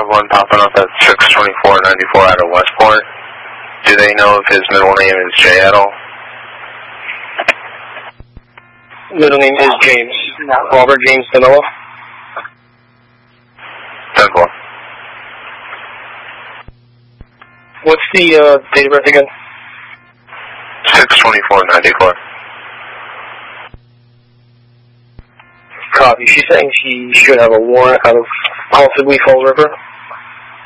one popping up at 62494 out of Westport. Do they know if his middle name is Jay at all? Middle name is James. Robert James Danilo. 10-4. What's the date of birth again? 62494. Copy. She's saying she should have a warrant out of Halted Falls River.